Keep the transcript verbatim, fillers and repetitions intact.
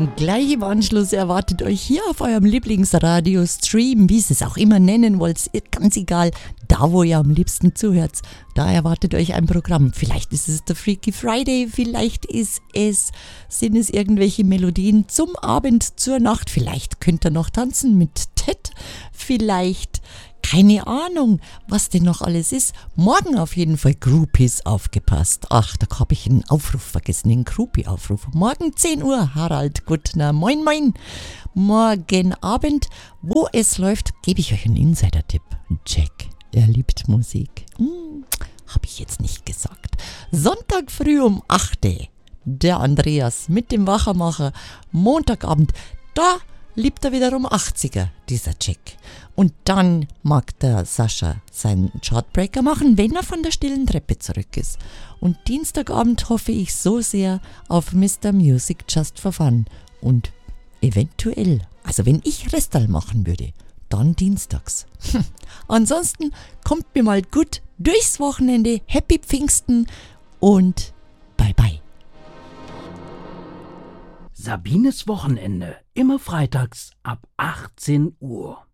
Gleich im Anschluss erwartet euch hier auf eurem Lieblingsradio-Stream, wie ihr es auch immer nennen wollt, ganz egal, da wo ihr am liebsten zuhört, da erwartet euch ein Programm. Vielleicht ist es der Freaky Friday, vielleicht ist es, sind es irgendwelche Melodien zum Abend, zur Nacht, vielleicht könnt ihr noch tanzen mit Ted, vielleicht, keine Ahnung, was denn noch alles ist. Morgen auf jeden Fall Groupies, aufgepasst. Ach, da habe ich einen Aufruf vergessen, den Groupie-Aufruf. Morgen zehn Uhr, Harald Guttner, moin moin. Morgen Abend, wo es läuft, gebe ich euch einen Insider-Tipp. Jack, er liebt Musik. Hm, habe ich jetzt nicht gesagt. Sonntag früh um acht Uhr, der Andreas mit dem Wachermacher. Montagabend, da liebt er wiederum achtziger, dieser Jack. Und dann mag der Sascha seinen Chartbreaker machen, wenn er von der stillen Treppe zurück ist. Und Dienstagabend hoffe ich so sehr auf Mister Music Just for Fun. Und eventuell, also wenn ich Restal machen würde, dann dienstags. Ansonsten kommt mir mal gut durchs Wochenende. Happy Pfingsten und bye bye. Sabines Wochenende, immer freitags ab achtzehn Uhr.